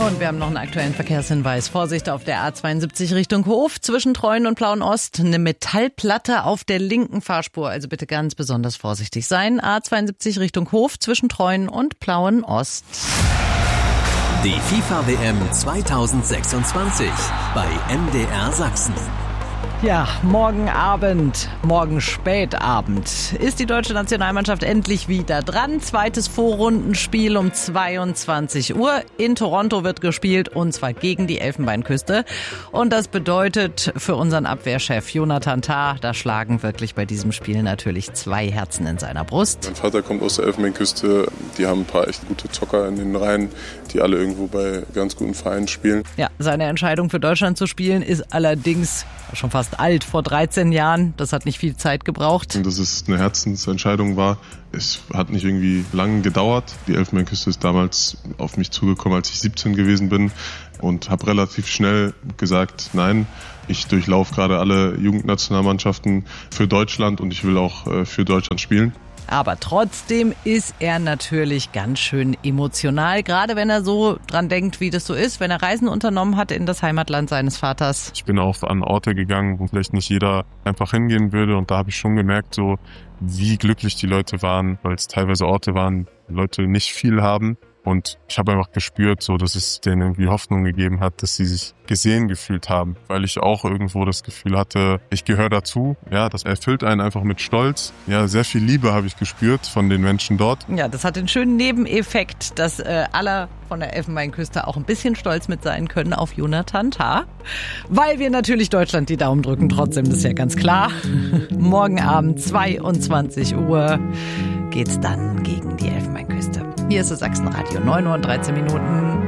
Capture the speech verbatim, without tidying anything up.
Und wir haben noch einen aktuellen Verkehrshinweis. Vorsicht auf der A zweiundsiebzig Richtung Hof zwischen Treuen und Plauen-Ost. Eine Metallplatte auf der linken Fahrspur. Also bitte ganz besonders vorsichtig sein. A zweiundsiebzig Richtung Hof zwischen Treuen und Plauen-Ost. Die FIFA-W M zweitausendsechsundzwanzig bei M D R Sachsen. Ja, morgen Abend, morgen Spätabend ist die deutsche Nationalmannschaft endlich wieder dran. Zweites Vorrundenspiel um zweiundzwanzig Uhr. In Toronto wird gespielt und zwar gegen die Elfenbeinküste. Und das bedeutet für unseren Abwehrchef Jonathan Tah, da schlagen wirklich bei diesem Spiel natürlich zwei Herzen in seiner Brust. Mein Vater kommt aus der Elfenbeinküste. Die haben ein paar echt gute Zocker in den Reihen, die alle irgendwo bei ganz guten Vereinen spielen. Ja, seine Entscheidung für Deutschland zu spielen ist allerdings schon fast alt, vor dreizehn Jahren. Das hat nicht viel Zeit gebraucht. Und dass es eine Herzensentscheidung war. Es hat nicht irgendwie lang gedauert. Die Elfenbeinküste ist damals auf mich zugekommen, als ich siebzehn gewesen bin und habe relativ schnell gesagt, nein, ich durchlaufe gerade alle Jugendnationalmannschaften für Deutschland und ich will auch für Deutschland spielen. Aber trotzdem ist er natürlich ganz schön emotional, gerade wenn er so dran denkt, wie das so ist, wenn er Reisen unternommen hat in das Heimatland seines Vaters. Ich bin auch an Orte gegangen, wo vielleicht nicht jeder einfach hingehen würde und da habe ich schon gemerkt, so wie glücklich die Leute waren, weil es teilweise Orte waren, wo Leute nicht viel haben. Und ich habe einfach gespürt, so, dass es denen irgendwie Hoffnung gegeben hat, dass sie sich gesehen gefühlt haben, weil ich auch irgendwo das Gefühl hatte, ich gehöre dazu. Ja, das erfüllt einen einfach mit Stolz. Ja, sehr viel Liebe habe ich gespürt von den Menschen dort. Ja, das hat den schönen Nebeneffekt, dass äh, alle von der Elfenbeinküste auch ein bisschen stolz mit sein können auf Jonathan Tah, weil wir natürlich Deutschland die Daumen drücken. Trotzdem, das ist ja ganz klar. Morgen Abend zweiundzwanzig Uhr geht's dann gegen die Elfenbeinküste. Hier ist das Sachsenradio, neun Uhr und dreizehn Minuten.